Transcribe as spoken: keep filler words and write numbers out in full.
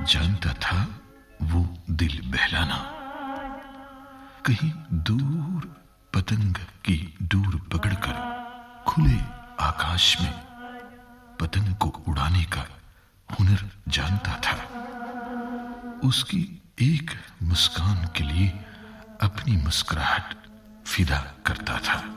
जानता था वो दिल बहलाना। कहीं दूर पतंग की डोर पकड़कर खुले आकाश में पतंग को उड़ाने का हुनर जानता था। उसकी एक मुस्कान के लिए अपनी मुस्कुराहट फिदा करता था।